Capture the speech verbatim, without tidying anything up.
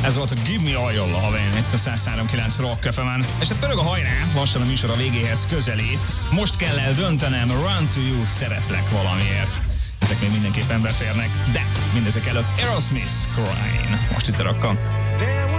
Ez volt a Give Me Oil Lovin' itt a száz három kilenc Rock ef emen. És hát pörög a hajrá, lassan a műsor a végéhez közelít. Most kell eldöntenem, Run to You, szeretlek valamiért. Ezek még mindenképpen beférnek, de mindezek előtt Aerosmith, Crying. Most itt a Rockkal.